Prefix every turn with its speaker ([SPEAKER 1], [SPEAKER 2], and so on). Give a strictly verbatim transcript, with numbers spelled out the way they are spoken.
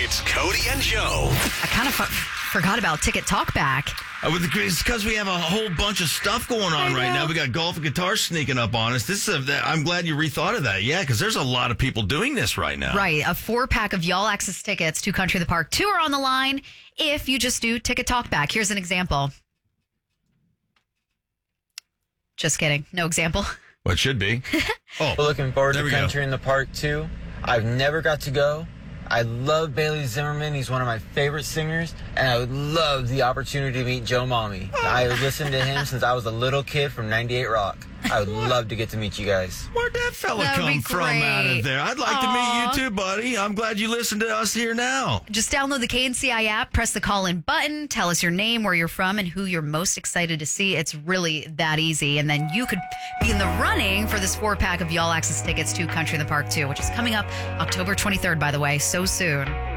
[SPEAKER 1] It's Cody and Joe.
[SPEAKER 2] I kind of f- forgot about Ticket Talk Back.
[SPEAKER 3] Uh, it's because we have a whole bunch of stuff going on right now. We got golf and guitar sneaking up on us. This is a, I'm glad you rethought of that. Yeah, because there's a lot of people doing this right now.
[SPEAKER 2] Right. A four pack of Y'all Access tickets to Country in the Park. Two are on the line if you just do Ticket Talk Back. Here's an example. Just kidding. No example.
[SPEAKER 3] Well, it should be. Oh,
[SPEAKER 4] We're looking forward
[SPEAKER 3] there
[SPEAKER 4] to
[SPEAKER 3] we go.
[SPEAKER 4] Country in the Park too. I've never got to go. I love Bailey Zimmerman. He's one of my favorite singers, and I would love the opportunity to meet Joe Mommy. I listened to him since I was a little kid from ninety-eight Rock. I would love to get to meet you guys.
[SPEAKER 3] Where'd that fella
[SPEAKER 2] That would
[SPEAKER 3] come
[SPEAKER 2] be
[SPEAKER 3] from out
[SPEAKER 2] great.
[SPEAKER 3] of there? I'd like
[SPEAKER 2] Aw.
[SPEAKER 3] to meet you too, buddy. I'm glad you listened to us here now.
[SPEAKER 2] Just download the K N C I app, press the call-in button, tell us your name, where you're from, and who you're most excited to see. It's really that easy. And then you could be in the running for this four-pack of Y'all Access tickets to Country in the Park, too, which is coming up October twenty-third, by the way, so soon.